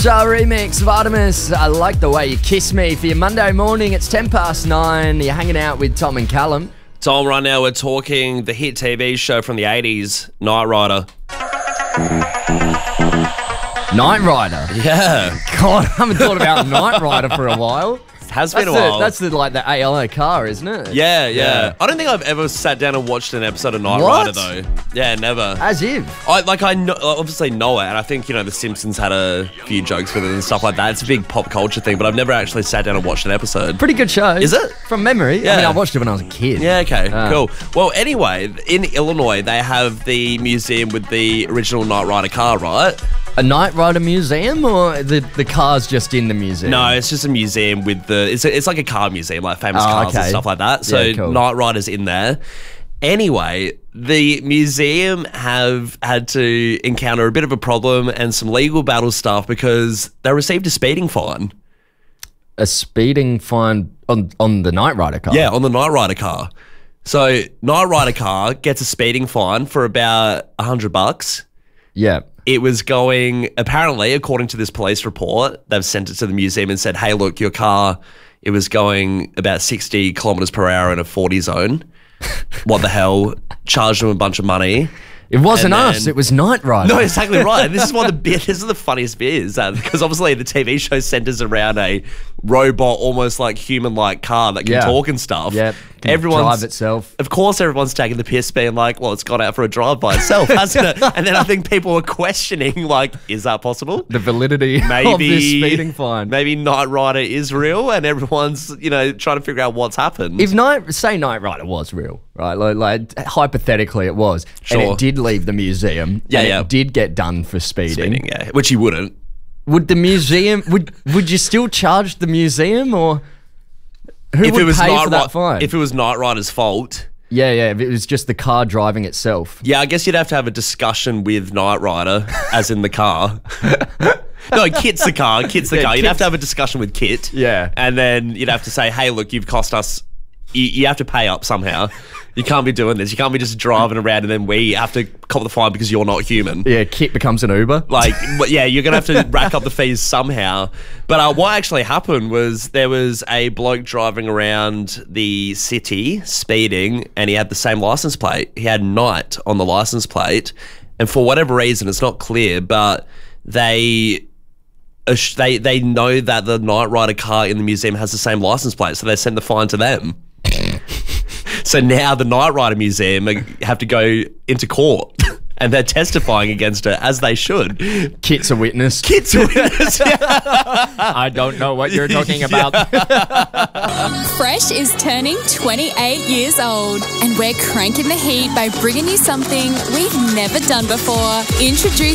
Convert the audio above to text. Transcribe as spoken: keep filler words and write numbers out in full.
Star remix of Artemis. I like the way you kiss me for your Monday morning. It's ten past nine. You're hanging out with Tom and Callum. Tom, right now we're talking the hit T V show from the eighties, Knight Rider. Knight Rider? Yeah. God, I haven't thought about Knight Rider for a while. Has been That's a while. The, that's the, like the A L O car, isn't it? Yeah, yeah, Yeah. I don't think I've ever sat down and watched an episode of Knight What? Rider though. Yeah, never. As if. I like I know, obviously know it, and I think you know The Simpsons had a few jokes with it and stuff like that. It's a big pop culture thing, but I've never actually sat down and watched an episode. Pretty good show. Is it? From memory. Yeah. I mean, I watched it when I was a kid. Yeah, okay, Ah. cool. Well, anyway, in Illinois, they have the museum with the original Knight Rider car, right? A Knight Rider museum, or the, the car's just in the museum? No, it's just a museum with the. It's a, it's like a car museum, like famous Oh, cars okay. and stuff like that. So Yeah, cool. Knight Rider's in there. Anyway, the museum have had to encounter a bit of a problem and some legal battle stuff because they received a speeding fine. A speeding fine on, on the Knight Rider car? Yeah, on the Knight Rider car. So Knight Rider car gets a speeding fine for about a hundred bucks. Yeah. It was going, apparently, according to this police report, they've sent it to the museum and said, hey, look, your car, it was going about sixty kilometres per hour in a forty zone. What the hell? Charged them a bunch of money. It wasn't And us, then- it was Knight Rider. No, exactly right. And this is one of the bit. This is the funniest bit, is that because obviously the T V show centers around a robot, almost like human-like car that can Yeah. talk and stuff. Yep. Can Everyone's drive itself. Of course, everyone's taking the piss, being like, "Well, it's gone out for a drive by itself, hasn't it?" And then I think people were questioning, like, "Is that possible?" The validity Maybe of this speeding fine. Maybe Knight Rider is real, and everyone's you know trying to figure out what's happened. If Knight, say Knight Rider was real, right? Like, like hypothetically, it was, and Sure. it did leave the museum. Yeah, and yeah. It did get done for speeding. Speeding, yeah, which he wouldn't. Would the museum? Would would you still charge the museum, or who If would it was pay Knight for that Ri- fine? if it was Knight Rider's fault. yeah, yeah. If it was just the car driving itself. Yeah, I guess you'd have to have a discussion with Knight Rider, as in the car. No, Kit's the car. Kit's the Yeah, car. You'd have Kit's- to have a discussion with Kit. Yeah. And then you'd have to say, hey, look, you've cost us. You, you have to pay up somehow. You can't be doing this. You can't be just driving around and then we have to cop the fine because you're not human. Yeah, Kit becomes an Uber. Like, but yeah, you're going to have to rack up the fees somehow. But uh, what actually happened was there was a bloke driving around the city speeding and he had the same license plate. He had Knight on the license plate. And for whatever reason, it's not clear, but they... They they know that the Knight Rider car in the museum has the same license plate, so they send the fine to them. So now the Knight Rider Museum have to go into court, and they're testifying against it, as they should. Kit's a witness. Kids are witness. I don't know what you're talking about. Fresh is turning twenty-eight years old, and we're cranking the heat by bringing you something we've never done before. Introduce